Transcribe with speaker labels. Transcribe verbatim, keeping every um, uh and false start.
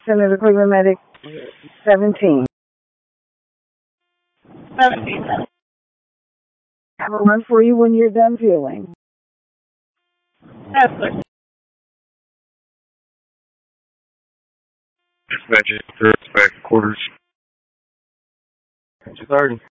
Speaker 1: Senator Cleveland Medic, seventeen.
Speaker 2: seventeen.
Speaker 1: Have a run for you when you're done fueling.
Speaker 2: Yes, sir.
Speaker 3: Dispatch, back quarters. two thirty.